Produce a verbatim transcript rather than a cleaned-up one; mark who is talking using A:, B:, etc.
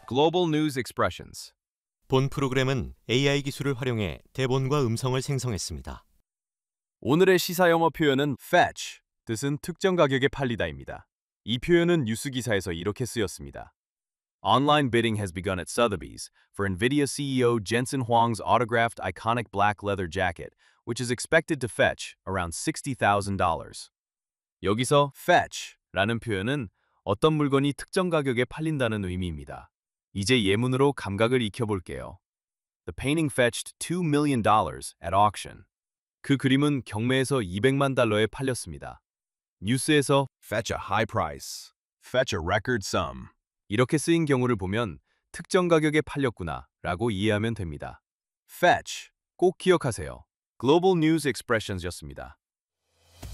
A: Global News Expressions.
B: 본 프로그램은 에이아이 기술을 활용해 대본과 음성을 생성했습니다.
A: 오늘의 시사 영어 표현은 fetch, 뜻은 특정 가격에 팔리다입니다. 이 표현은 뉴스 기사에서 이렇게 쓰였습니다. Online bidding has begun at Sotheby's for NVIDIA 씨이오 Jensen Huang's autographed iconic black leather jacket, which is expected to fetch around sixty thousand dollars. 여기서 fetch라는 표현은 어떤 물건이 특정 가격에 팔린다는 의미입니다. 이제 예문으로 감각을 익혀볼게요. The painting fetched two million dollars at auction. 그 그림은 경매에서 이백만 달러에 팔렸습니다. 뉴스에서 fetch a high price, fetch a record sum 이렇게 쓰인 경우를 보면 특정 가격에 팔렸구나 라고 이해하면 됩니다. fetch, 꼭 기억하세요. Global News Expressions였습니다.